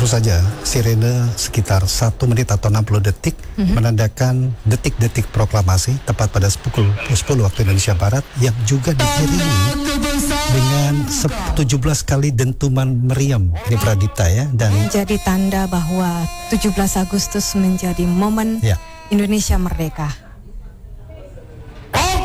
saja sirene sekitar 1 menit atau 60 detik menandakan detik-detik proklamasi tepat pada pukul 10 waktu Indonesia Barat, yang juga diiringi dengan 17 kali dentuman meriam di Pradipta ya, dan menjadi tanda bahwa 17 Agustus menjadi momen Indonesia merdeka.